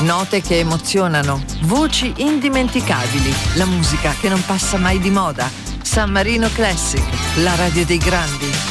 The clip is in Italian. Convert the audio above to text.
Note che emozionano, voci indimenticabili, la musica che non passa mai di moda. San Marino Classic, la radio dei grandi.